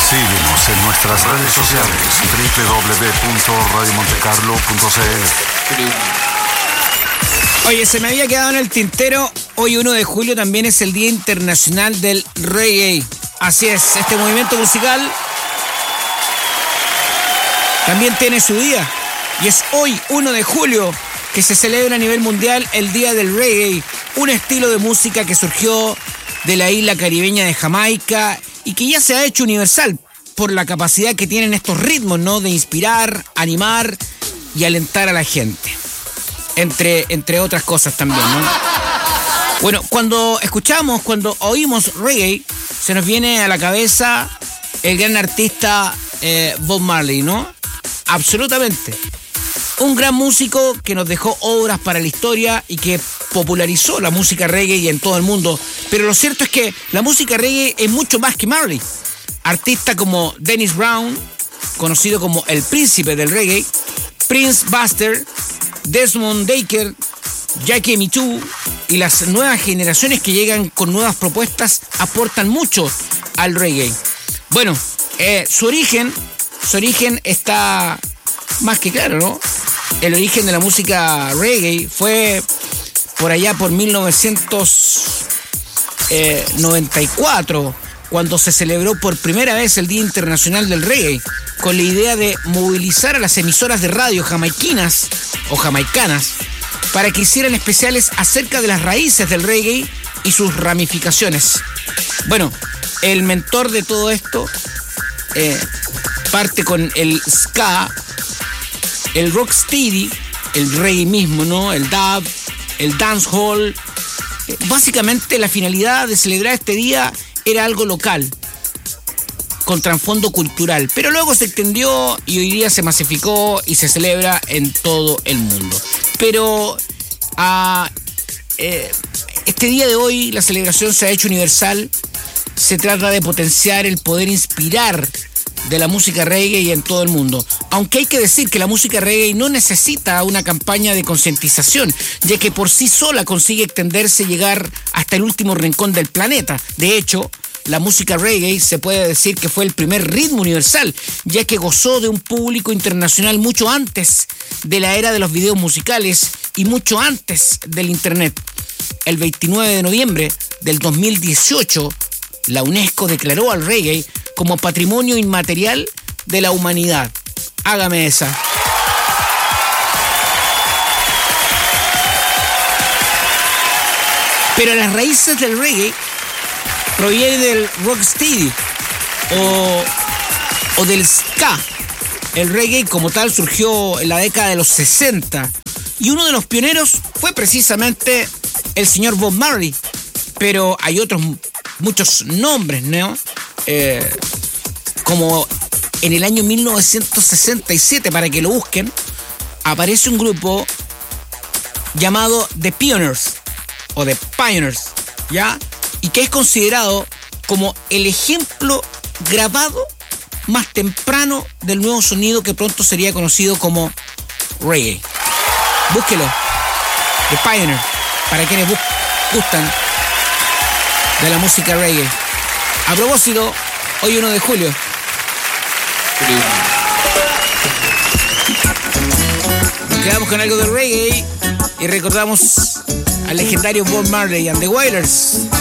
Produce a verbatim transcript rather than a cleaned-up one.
Síguenos en nuestras redes sociales doble u doble u doble u punto radio montecarlo punto c l. Oye, se me había quedado en el tintero, hoy uno de julio también es el Día Internacional del Reggae. Así es, este movimiento musical también tiene su día. Y es hoy, uno de julio, que se celebra a nivel mundial el Día del Reggae, un estilo de música que surgió de la isla caribeña de Jamaica y que ya se ha hecho universal por la capacidad que tienen estos ritmos, ¿no? De inspirar, animar y alentar a la gente. Entre, entre otras cosas también, ¿no? Bueno, cuando escuchamos, cuando oímos reggae, se nos viene a la cabeza el gran artista eh, Bob Marley, ¿no? Absolutamente. Un gran músico que nos dejó obras para la historia y que popularizó la música reggae en todo el mundo. Pero lo cierto es que la música reggae es mucho más que Marley. Artistas como Dennis Brown, conocido como el príncipe del reggae, Prince Buster, Desmond Dekker, Jackie M dos y las nuevas generaciones que llegan con nuevas propuestas aportan mucho al reggae. Bueno, eh, su origen, su origen está más que claro, ¿no? El origen de la música reggae fue por allá por mil novecientos noventa y cuatro, cuando se celebró por primera vez el Día Internacional del Reggae, con la idea de movilizar a las emisoras de radio jamaiquinas o jamaicanas para que hicieran especiales acerca de las raíces del reggae y sus ramificaciones. Bueno, el mentor de todo esto eh, parte con el ska, el rocksteady, el reggae mismo, ¿no? El dub, el dancehall. Eh, básicamente la finalidad de celebrar este día era algo local, con trasfondo cultural, pero luego se extendió y hoy día se masificó y se celebra en todo el mundo. Pero a, eh, este día de hoy la celebración se ha hecho universal. Se trata de potenciar el poder inspirar de la música reggae y en todo el mundo. Aunque hay que decir que la música reggae no necesita una campaña de concientización, ya que por sí sola consigue extenderse y llegar hasta el último rincón del planeta. De hecho, la música reggae se puede decir que fue el primer ritmo universal, ya que gozó de un público internacional mucho antes de la era de los videos musicales y mucho antes del internet. El veintinueve de noviembre del dos mil dieciocho, la UNESCO declaró al reggae como patrimonio inmaterial de la humanidad. Hágame esa. Pero las raíces del reggae provienen del rocksteady o, o del ska. El reggae como tal surgió en la década de los sesenta y uno de los pioneros fue precisamente el señor Bob Marley. Pero hay otros muchos nombres, ¿no? Eh, como en el año mil novecientos sesenta y siete, para que lo busquen, aparece un grupo llamado The Pioneers o The Pioneers, ¿ya? Y que es considerado como el ejemplo grabado más temprano del nuevo sonido que pronto sería conocido como reggae. Búsquelo, The Pioneers, para quienes bus- gustan de la música reggae. A propósito, hoy uno de julio. Nos quedamos con algo de reggae y recordamos al legendario Bob Marley and the Wailers.